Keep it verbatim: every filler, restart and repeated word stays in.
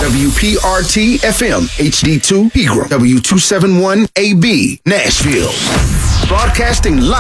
W P R T F M, H D two Pegram, W two seventy-one A B, Nashville. Broadcasting live